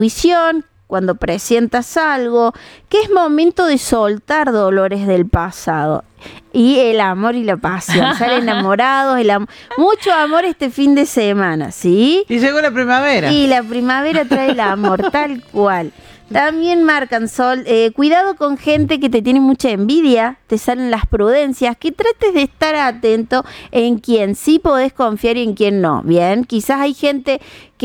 intuición, cuando presientas algo, que es momento de soltar dolores del pasado. Y el amor y la pasión, salen enamorados, mucho amor este fin de semana, ¿sí? Y llegó la primavera. Y la primavera trae el amor, tal cual. También marcan Sol, cuidado con gente que te tiene mucha envidia, te salen las prudencias, que trates de estar atento en quién sí podés confiar y en quién no, ¿bien? Quizás hay gente que